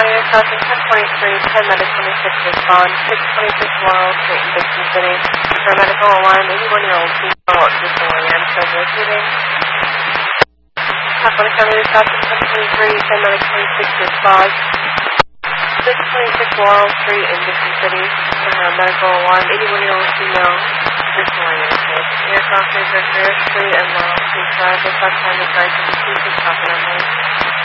County, Southern 1023, 10 medical 26 respond, 626 Laurel Street in Dixon City. Paramedical alarm, 81-year-old female at Disneyland, show receiving. County, Southern 1023, 10 medical 26 respond, 626 Laurel Street in Dixon City. Medical alarm, 81-year-old female, Disneyland. Aircraft is at Fair Street and Laurel Street Drive. This time is right to the 26 number.